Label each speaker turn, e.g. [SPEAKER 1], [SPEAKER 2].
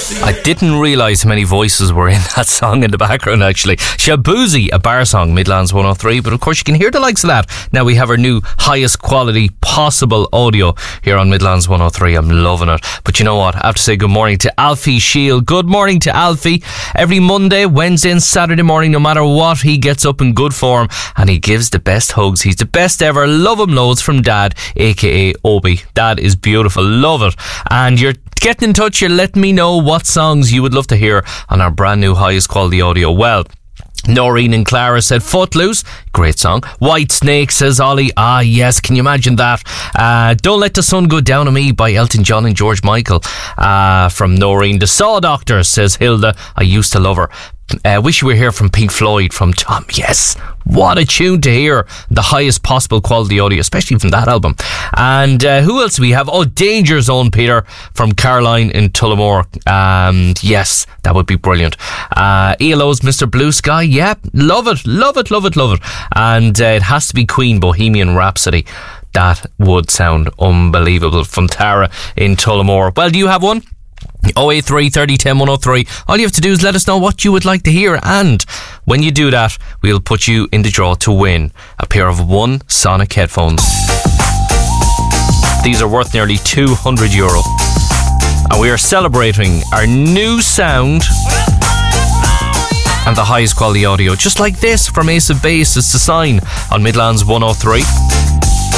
[SPEAKER 1] I didn't realise how many voices were in that song in the background, actually. Shabuzi, a bar song, Midlands 103. But of course, you can hear the likes of that. Now we have our new highest quality possible audio here on Midlands 103. I'm loving it. But you know what? I have to say good morning to Alfie Shield. Good morning to Alfie. Every Monday, Wednesday and Saturday morning, no matter what, he gets up in good form and he gives the best hugs. He's the best ever. Love him loads from Dad, aka Obi. That is beautiful. Love it. And you're getting in touch. You're letting me know what songs you would love to hear on our brand new highest quality audio. Well, Noreen and Clara said Footloose, great song. White Snake, says Ollie. Ah yes, can you imagine that? Don't Let the Sun Go Down on Me by Elton John and George Michael, from Noreen. The Saw Doctor, says Hilda. I used to love her. Wish You Were Here from Pink Floyd, from Tom. Yes, what a tune to hear. The highest possible quality audio, especially from that album. And who else do we have? Oh, Danger Zone, Peter, from Caroline in Tullamore. Yes, that would be brilliant. ELO's Mr. Blue Sky. Yeah, love it, love it, love it, love it. And it has to be Queen, Bohemian Rhapsody. That would sound unbelievable, from Tara in Tullamore. Well, do you have one? 083 30 10 103. All you have to do is let us know what you would like to hear, and when you do that, we'll put you in the draw to win a pair of One Sonic headphones. These are worth nearly €200, and we are celebrating our new sound and the highest quality audio, just like this from Ace of Base. It's the sign on Midlands 103.